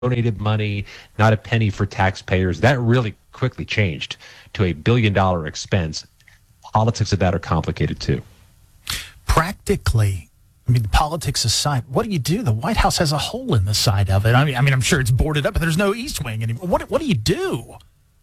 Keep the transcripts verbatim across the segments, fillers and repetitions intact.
donated money, not a penny for taxpayers. That really quickly changed to a billion dollar expense. Politics of that are complicated too. Practically, I mean, politics aside, what do you do? The White House has a hole in the side of it. I mean, I mean, I'm sure it's boarded up, but there's no East Wing anymore. What what do you do?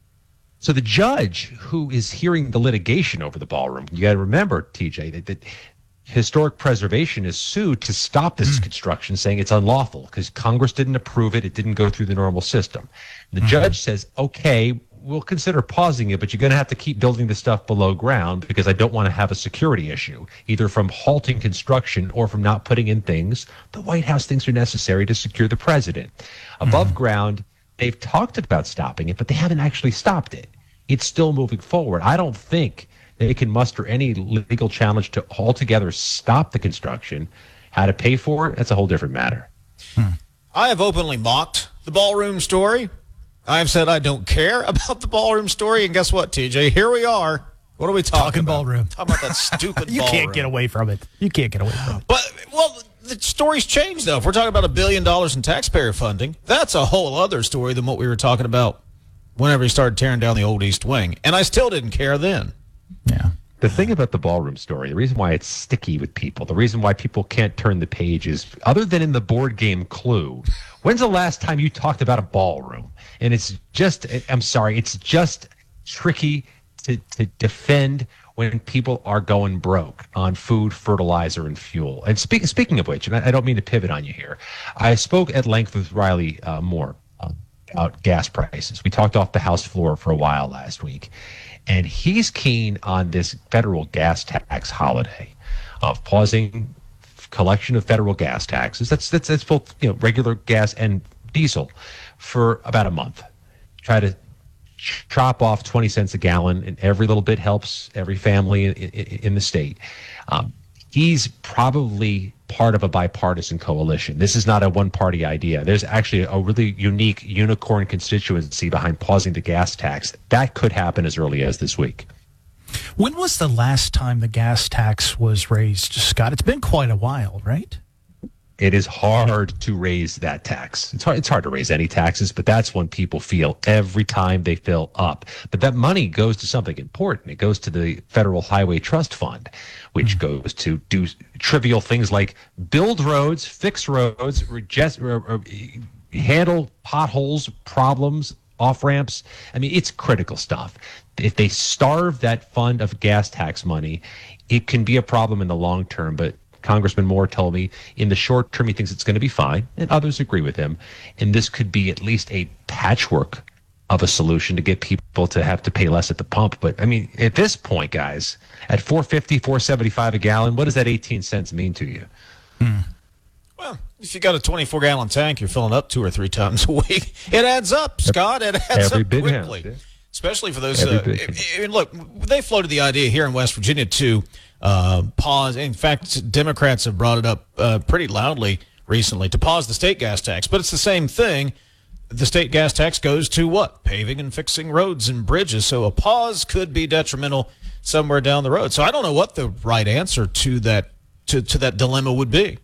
So the judge who is hearing the litigation over the ballroom, you got to remember, T J, that, that Historic Preservation is sued to stop this mm. construction, saying it's unlawful because Congress didn't approve it. It didn't go through the normal system. The mm. judge says, okay, we'll consider pausing it, but you're going to have to keep building the stuff below ground because I don't want to have a security issue, either from halting construction or from not putting in things the White House thinks are necessary to secure the president. Above mm. ground, they've talked about stopping it, but they haven't actually stopped it. It's still moving forward. I don't think they can muster any legal challenge to altogether stop the construction. How to pay for it, that's a whole different matter. Hmm. I have openly mocked the ballroom story. I have said I don't care about the ballroom story. And guess what, T J? Here we are. What are we talking, talking about? ballroom. Talking about that stupid you ballroom. You can't get away from it. You can't get away from it. But, well, the story's changed, though. If we're talking about a billion dollars in taxpayer funding, that's a whole other story than what we were talking about whenever he started tearing down the old East Wing. And I still didn't care then. Yeah. The thing about the ballroom story, the reason why it's sticky with people, the reason why people can't turn the page is, other than in the board game Clue, when's the last time you talked about a ballroom? And it's just, I'm sorry, it's just tricky to, to defend when people are going broke on food, fertilizer, and fuel. And speak, speaking of which, and I, I don't mean to pivot on you here, I spoke at length with Riley uh, Moore uh, about gas prices. We talked off the House floor for a while last week. And he's keen on this federal gas tax holiday of pausing collection of federal gas taxes. That's that's that's both, you know, regular gas and diesel for about a month. Try to chop off twenty cents a gallon, and every little bit helps every family in, in, in the state. Um, he's probably part of a bipartisan coalition. This is not a one-party idea. There's actually a really unique unicorn constituency behind pausing the gas tax. That could happen as early as this week. When was the last time the gas tax was raised, Scott? It's been quite a while, right? It is hard to raise that tax. It's hard, it's hard to raise any taxes, but that's when people feel every time they fill up. But that money goes to something important. It goes to the Federal Highway Trust Fund, which mm-hmm. goes to do trivial things like build roads, fix roads, reject, or, or, handle potholes, problems, off-ramps. I mean, it's critical stuff. If they starve that fund of gas tax money, it can be a problem in the long term, but Congressman Moore told me in the short term he thinks it's going to be fine, and others agree with him. And this could be at least a patchwork of a solution to get people to have to pay less at the pump. But I mean, at this point, guys, at four fifty, four seventy-five a gallon, what does that eighteen cents mean to you? Hmm. Well, if you got a twenty-four gallon tank, you're filling up two or three times a week. It adds up, Scott. It adds Every up bit quickly, counts, yeah. Especially for those. Uh, I mean, look, they floated the idea here in West Virginia to uh, pause. In fact, Democrats have brought it up uh, pretty loudly recently to pause the state gas tax. But it's the same thing. The state gas tax goes to what? Paving and fixing roads and bridges. So a pause could be detrimental somewhere down the road. So I don't know what the right answer to that to, to that dilemma would be.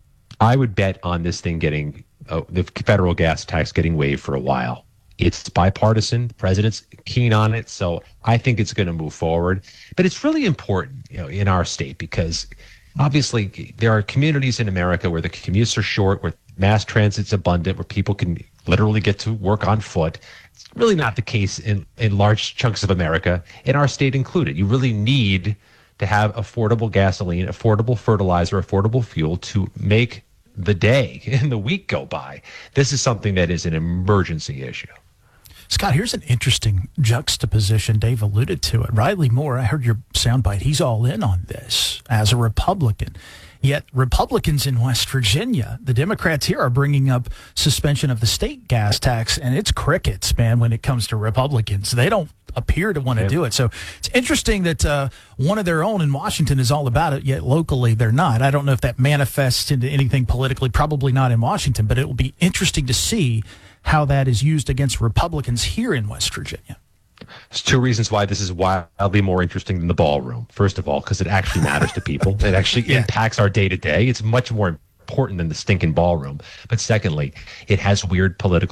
I would bet on this thing getting uh, the federal gas tax getting waived for a while. It's bipartisan. The president's keen on it, so I think it's going to move forward. But it's really important, you know, in our state because obviously there are communities in America where the commutes are short, where mass transit's abundant, where people can literally get to work on foot. It's really not the case in, in large chunks of America, in our state included. You really need to have affordable gasoline, affordable fertilizer, affordable fuel to make the day and the week go by. This is something that is an emergency issue. Scott, here's an interesting juxtaposition. Dave alluded to it. Riley Moore, I heard your soundbite. He's all in on this as a Republican. Yet Republicans in West Virginia, the Democrats here are bringing up suspension of the state gas tax, and it's crickets, man, when it comes to Republicans. They don't appear to want to yeah. do it. So it's interesting that uh, one of their own in Washington is all about it, yet locally they're not. I don't know if that manifests into anything politically, probably not in Washington, but it will be interesting to see how that is used against Republicans here in West Virginia. There's two reasons why this is wildly more interesting than the ballroom. First of all, because it actually matters to people. It actually yeah. impacts our day-to-day. It's much more important than the stinking ballroom. But secondly, it has weird political